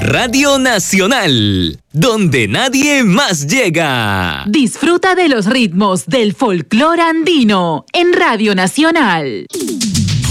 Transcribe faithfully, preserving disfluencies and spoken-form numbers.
Radio Nacional, donde nadie más llega. Disfruta de los ritmos del folclore andino en Radio Nacional.